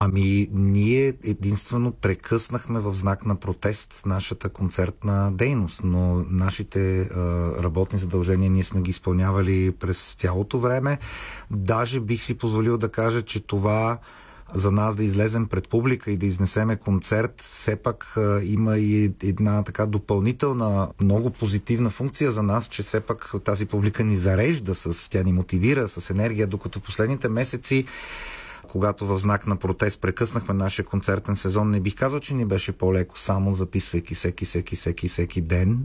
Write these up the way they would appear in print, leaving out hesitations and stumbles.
Ами, ние единствено прекъснахме в знак на протест нашата концертна дейност, но нашите работни задължения ние сме ги изпълнявали през цялото време. Даже бих си позволил да кажа, че това за нас да излезем пред публика и да изнесеме концерт, все пак има и една така допълнителна, много позитивна функция за нас, че все пак тази публика ни зарежда, тя ни мотивира с енергия, докато последните месеци, когато в знак на протест прекъснахме нашия концертен сезон, не бих казал, че ни беше по-леко, само записвайки всеки ден.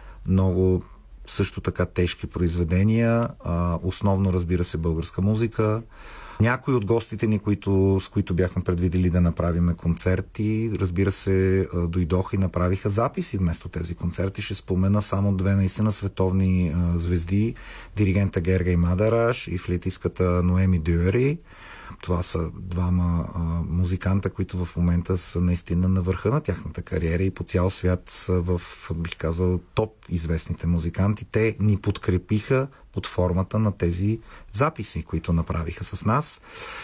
Много също така тежки произведения, основно, разбира се, българска музика. Някои от гостите ни, с които бяхме предвидели да направим концерти, разбира се, дойдоха и направиха записи вместо тези концерти. Ще спомена само две наистина световни звезди. Диригента Гергей Мадараш и флейтистката Ноеми Дюери. Това са двама музиканта, които в момента са наистина на върха на тяхната кариера и по цял свят са бих казал, топ известните музиканти. Те ни подкрепиха под формата на тези записи, които направиха с нас.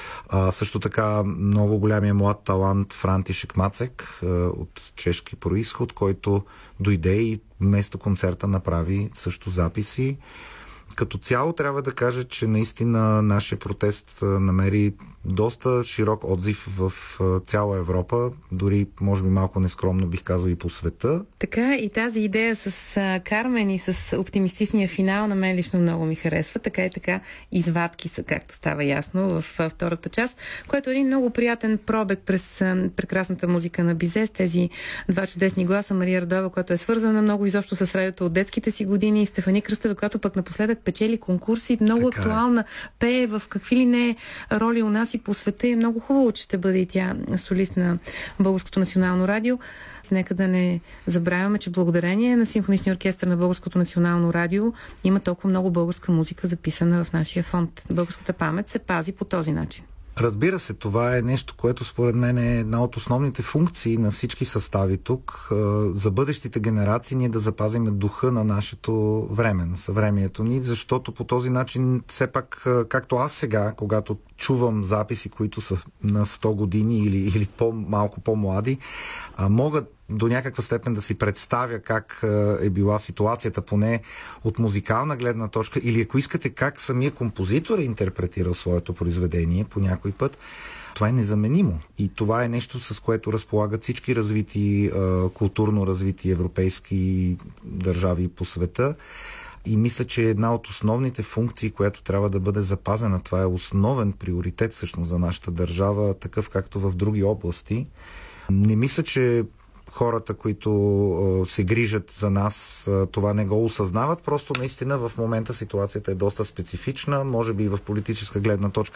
Също така много голямия млад талант Франтишек Мацек от чешки происход, който дойде и вместо концерта направи също записи. Като цяло трябва да кажа, че наистина нашия протест намери доста широк отзив в цяла Европа, дори може би малко нескромно бих казал и по света. Така и тази идея с Кармен и с оптимистичния финал на мен лично много ми харесва. Така и така извадки са, както става ясно в втората част, което е един много приятен пробег през прекрасната музика на Бизе с тези два чудесни гласа. Мария Радоева, която е свързана много изобщо с радиото от детските си години, и Стефани Кръстева, която пък напоследък печели конкурси, много така актуална, пее в какви ли не роли у нас и по света. Е много хубаво, че ще бъде и тя солист на Българското национално радио. Нека да не забравяме, че благодарение на Симфоничния оркестър на Българското национално радио има толкова много българска музика записана в нашия фонд. Българската памет се пази по този начин. Разбира се, това е нещо, което според мен е една от основните функции на всички състави тук. За бъдещите генерации ние да запазим духа на нашето време, на съвремието ни, защото по този начин все пак, както аз сега, когато чувам записи, които са на 100 години или малко по-млади, могат до някаква степен да си представя как е била ситуацията, поне от музикална гледна точка, или ако искате как самия композитор е интерпретирал своето произведение по някой път. Това е незаменимо. И това е нещо, с което разполагат всички развити, културно развити европейски държави по света. И мисля, че една от основните функции, която трябва да бъде запазена, това е основен приоритет всъщност за нашата държава, такъв както в други области. Не мисля, че хората, които се грижат за нас, това не го осъзнават. Просто наистина в момента ситуацията е доста специфична. Може би и в политическа гледна точка